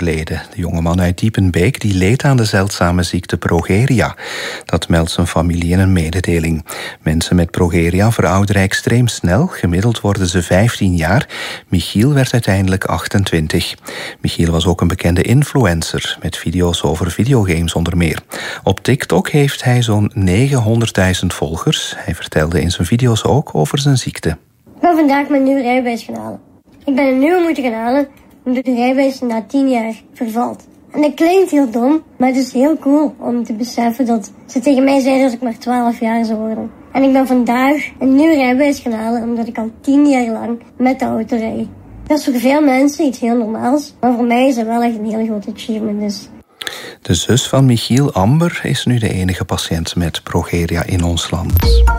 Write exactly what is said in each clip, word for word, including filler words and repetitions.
overleden. De jongeman uit Diepenbeek die leed aan de zeldzame ziekte progeria. Dat meldt zijn familie in een mededeling. Mensen met progeria verouderen extreem snel. Gemiddeld worden ze vijftien jaar. Michiel werd uiteindelijk achtentwintig. Michiel was ook een bekende influencer met video's over videogames onder meer. Op TikTok heeft hij zo'n negenhonderdduizend volgers. Hij vertelde in zijn video's ook over zijn ziekte. Ik ben vandaag mijn nieuwe rijbewijs gaan halen. Ik ben een nieuwe moeten gaan halen omdat de rijbewijs na tien jaar vervalt. En dat klinkt heel dom, maar het is heel cool om te beseffen dat ze tegen mij zeiden dat ik maar twaalf jaar zou worden. En ik ben vandaag een nieuwe rijbewijs gaan halen omdat ik al tien jaar lang met de auto rijd. Dat is voor veel mensen iets heel normaals, maar voor mij is het wel echt een heel groot achievement. Dus. De zus van Michiel, Amber, is nu de enige patiënt met progeria in ons land.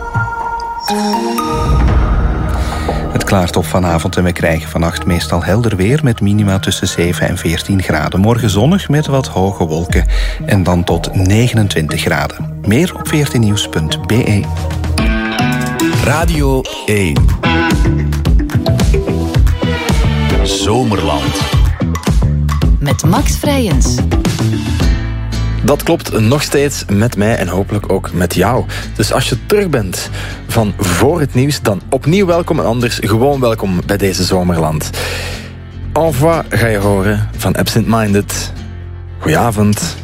Het klaart op vanavond en we krijgen vannacht meestal helder weer met minima tussen zeven en veertien graden. Morgen zonnig met wat hoge wolken en dan tot negenentwintig graden. Meer op veertien nieuws punt b e. Radio één. Zomerland. Met Max Vrijens. Dat klopt, nog steeds met mij en hopelijk ook met jou. Dus als je terug bent van voor het nieuws, dan opnieuw welkom en anders gewoon welkom bij deze Zomerland. En voix ga je horen van Absent Minded. Goedenavond.